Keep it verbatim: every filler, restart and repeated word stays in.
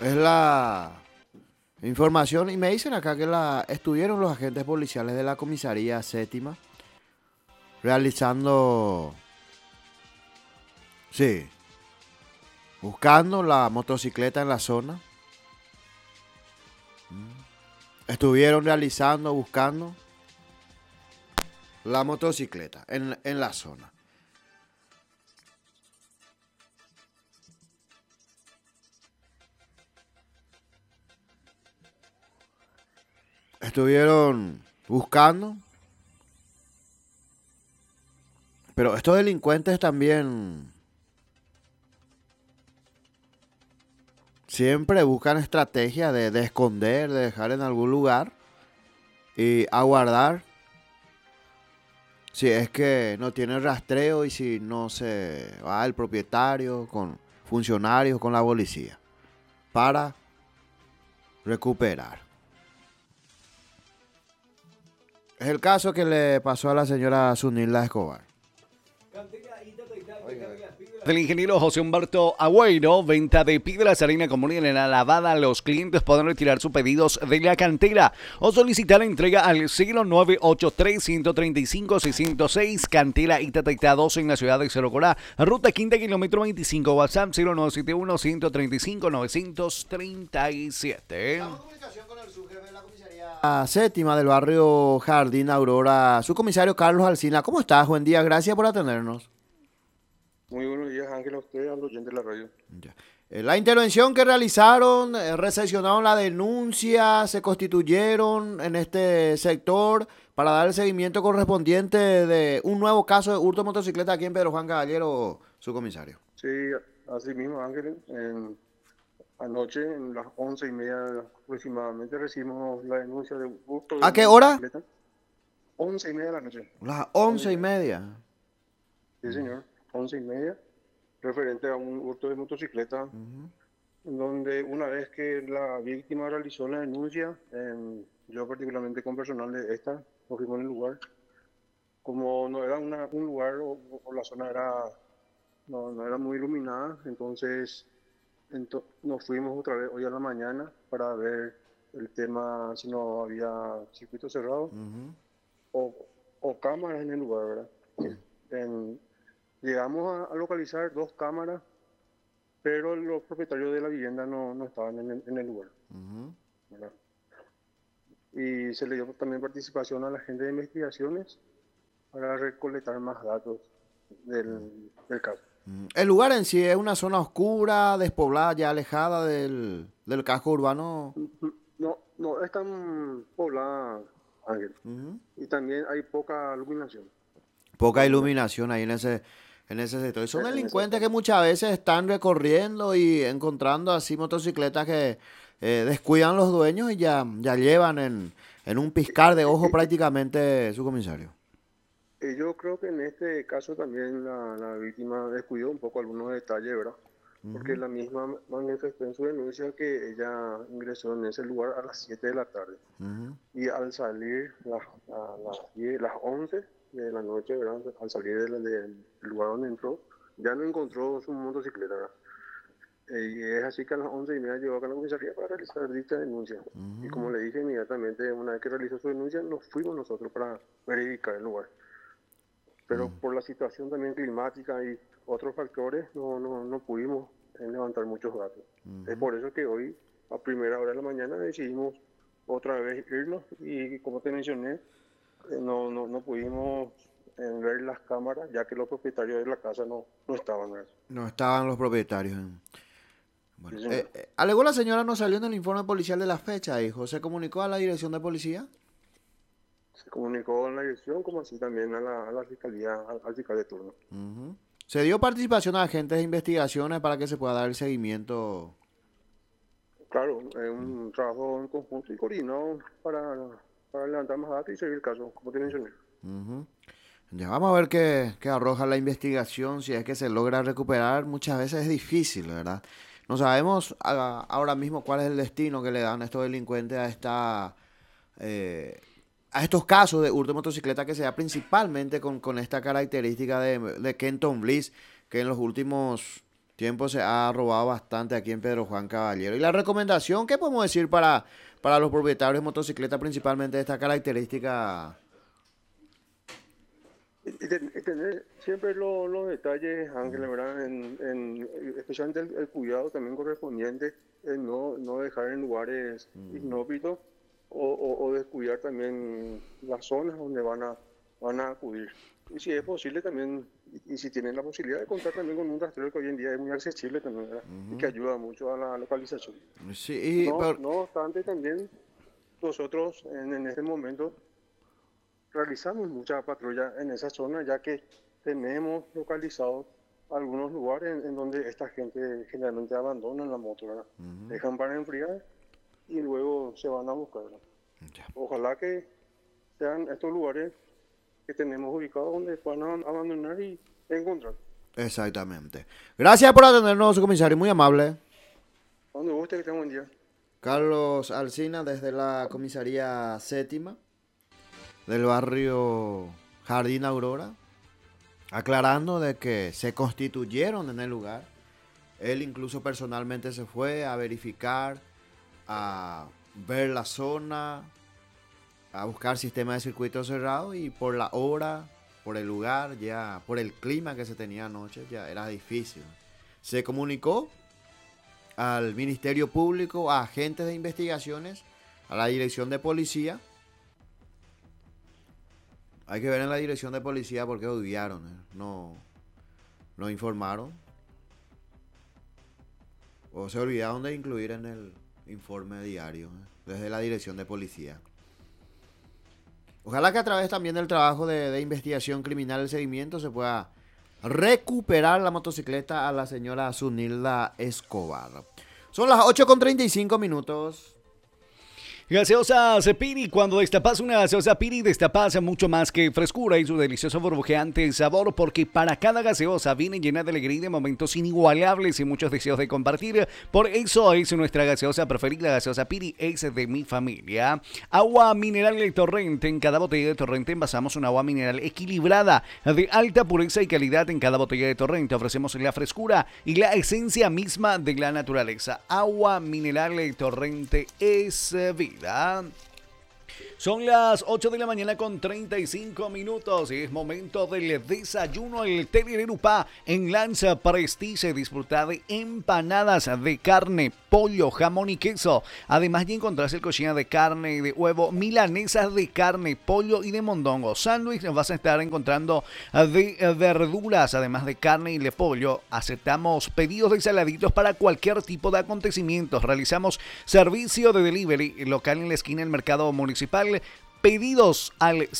Es la información y me dicen acá que la estuvieron los agentes policiales de la comisaría séptima realizando, sí, buscando la motocicleta en la zona. Estuvieron realizando, buscando la motocicleta en, en la zona. Estuvieron buscando. Pero estos delincuentes también siempre buscan estrategias de, de esconder, de dejar en algún lugar y aguardar si es que no tiene rastreo y si no se va el propietario con funcionarios, con la policía, para recuperar. Es el caso que le pasó a la señora Zunilda Escobar. Del ingeniero José Humberto Agüero, venta de piedras, arena común y arena lavada. Los clientes pueden retirar sus pedidos de la cantera o solicitar la entrega al cero nueve ocho tres, uno tres cinco, seis cero seis. Cantera Itatatá dos en la ciudad de Cerro Corá. Ruta quinta, kilómetro veinticinco. WhatsApp cero nueve siete uno, uno tres cinco, nueve tres siete. La séptima del barrio Jardín Aurora, su comisario Carlos Alsina. ¿Cómo estás? Buen día, gracias por atendernos. Muy buenos días, Ángel, a usted, al oyente de la radio. Ya. Eh, La intervención que realizaron, eh, recepcionaron la denuncia, se constituyeron en este sector para dar el seguimiento correspondiente de un nuevo caso de hurto de motocicleta aquí en Pedro Juan Caballero, su comisario. Sí, así mismo, Ángel, en, anoche, en las once y media aproximadamente, recibimos la denuncia de hurto de ¿A qué hora? motocicleta. Once y media de la noche. Las once y media. Sí, señor, once y media, referente a un hurto de motocicleta, Ujú. donde una vez que la víctima realizó la denuncia, em, yo particularmente con personal de esta, nos fuimos en el lugar. Como no era una, un lugar o, o la zona era, no, no era muy iluminada, entonces ento- nos fuimos otra vez hoy a la mañana para ver el tema, si no había circuito cerrado Ujú. o, o cámaras en el lugar, ¿verdad? En- llegamos a, a localizar dos cámaras, pero los propietarios de la vivienda no, no estaban en el, en el lugar, Ujú. ¿verdad? Y se le dio también participación a la gente de investigaciones para recolectar más datos del, del caso. Mm. El lugar en sí es una zona oscura, despoblada, ya alejada del, del casco urbano. No, no es tan poblada, Ángel. Ujú. Y también hay poca iluminación. Poca No, no, iluminación ahí en ese, en ese sector. Y son en en esa delincuentes que zona. muchas veces están recorriendo y encontrando así motocicletas que eh, descuidan los dueños y ya, ya llevan en, en un piscar de ojo prácticamente su comisario. Eh, yo creo que en este caso también la, la víctima descuidó un poco algunos detalles, ¿verdad? Porque Ujú. la misma manifestó en su denuncia que ella ingresó en ese lugar a las siete de la tarde. Ujú. Y al salir las, a las diez, las once de la noche, ¿verdad? Al salir del, del lugar donde entró, ya no encontró su motocicleta, ¿verdad? Eh, y es así que a las once y media llegó acá a la comisaría para realizar dicha denuncia. Y como Ujú. le dije, inmediatamente, una vez que realizó su denuncia, nos fuimos nosotros para verificar el lugar. Pero Mm. por la situación también climática y otros factores, no, no, no pudimos eh, levantar muchos datos. Es Ujú. por eso que hoy, a primera hora de la mañana, decidimos otra vez irnos y, como te mencioné, eh, no, no, no pudimos eh, ver las cámaras, ya que los propietarios de la casa no, no estaban, ¿verdad? No estaban los propietarios. en- Sí, Bueno, señor. eh, eh, alegó la señora no salió en el informe policial de la fecha, hijo. ¿Se comunicó a la dirección de policía? Se comunicó en la dirección, como así también a la, a la fiscalía, al, al fiscal de turno. Ujú. ¿Se dio participación a agentes de investigaciones para que se pueda dar el seguimiento? Claro, es un trabajo en conjunto y coordinado para, para levantar más datos y seguir el caso, como te mencioné. Ujú. Ya vamos a ver qué, qué arroja la investigación, si es que se logra recuperar. Muchas veces es difícil, ¿verdad? No sabemos a- ahora mismo cuál es el destino que le dan estos delincuentes a esta, eh, a estos casos de hurto de motocicleta que se da principalmente con, con esta característica de, de Kenton Bliss, que en los últimos tiempo se ha robado bastante aquí en Pedro Juan Caballero. Y la recomendación, ¿qué podemos decir para, para los propietarios de motocicletas, principalmente de esta característica? Y, y ten- y tener siempre lo- los detalles, Ángel, ¿verdad? En, en- especialmente el, el cuidado también correspondiente, en no, no dejar en lugares inhóspitos o, o- o descuidar también las zonas donde van a, van a acudir. Y si es posible también, y, y si tienen la posibilidad de contar también con un rastreo que hoy en día es muy accesible también, ¿verdad? Y que ayuda mucho a la localización. Sí, y, No, pero- no obstante, también nosotros en, en este momento realizamos mucha patrulla en esa zona, ya que tenemos localizados algunos lugares en, en donde esta gente generalmente abandona la moto, ¿verdad? Dejan para enfriar y luego se van a buscar, ¿verdad? Ya. Ojalá que sean estos lugares que tenemos ubicados donde puedan abandonar y encontrar. Exactamente. Gracias por atendernos, comisario, muy amable. Donde guste, que tengan buen día. Carlos Alsina, desde la comisaría séptima del barrio Jardín Aurora, aclarando de que se constituyeron en el lugar. Él incluso personalmente se fue a verificar, a ver la zona, a buscar sistema de circuito cerrado, y por la hora, por el lugar, ya por el clima que se tenía anoche, ya era difícil. Se comunicó al Ministerio Público, a agentes de investigaciones, a la dirección de policía. Hay que ver en la dirección de policía por qué obviaron, ¿eh? no, no informaron o se olvidaron de incluir en el informe diario, ¿eh? Desde la dirección de policía. Ojalá que a través también del trabajo de, de investigación criminal, el seguimiento, se pueda recuperar la motocicleta a la señora Zunilda Escobar. Son las ocho con treinta y cinco minutos. Gaseosa Piri, cuando destapas una gaseosa Piri, destapas mucho más que frescura y su delicioso burbujeante sabor, porque para cada gaseosa viene llena de alegría y de momentos inigualables y muchos deseos de compartir. Por eso es nuestra gaseosa preferida, gaseosa Piri, es de mi familia. Agua mineral de Torrente. En cada botella de Torrente envasamos un agua mineral equilibrada, de alta pureza y calidad. En cada botella de Torrente ofrecemos la frescura y la esencia misma de la naturaleza. Agua mineral de Torrente es vida. Son las ocho de la mañana con treinta y cinco minutos y es momento del desayuno. El Telererupá en Lanza Prestige. Disfruta de empanadas de carne, pollo, jamón y queso. Además ya encontrás el cocina de carne y de huevo, milanesas de carne, pollo y de mondongo. Sándwich vas a estar encontrando de verduras, además de carne y de pollo. Aceptamos pedidos de saladitos para cualquier tipo de acontecimientos. Realizamos servicio de delivery local en la esquina del mercado municipal. Pedidos al